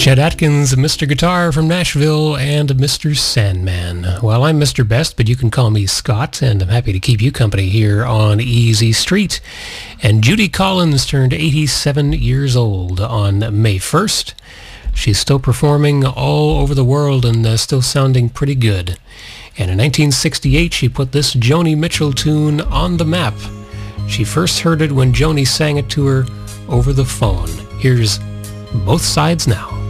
Chet Atkins, Mr. Guitar from Nashville, and Mr. Sandman. Well, I'm Mr. Best, but you can call me Scott, and I'm happy to keep you company here on Easy Street. And Judy Collins turned 87 years old on May 1st. She's still performing all over the world and still sounding pretty good. And in 1968, she put this Joni Mitchell tune on the map. She first heard it when Joni sang it to her over the phone. Here's Both Sides Now.